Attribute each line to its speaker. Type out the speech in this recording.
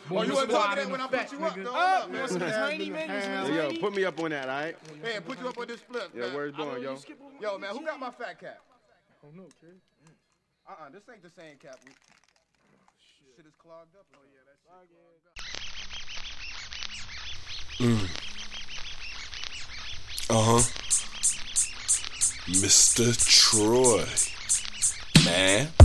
Speaker 1: Oh, you wasn't talking that when I put you up, though.
Speaker 2: Up, man. Some tiny man.
Speaker 3: Yo, put me up on that, all right?
Speaker 1: Hey, put you up on this flip.
Speaker 3: Yeah, where's going, yo?
Speaker 1: Yo, man, who got my fat cap?
Speaker 2: I don't know, kid.
Speaker 1: This ain't the same cap. Shit is clogged up. Oh, yeah, that's
Speaker 4: Mr. Troy, man.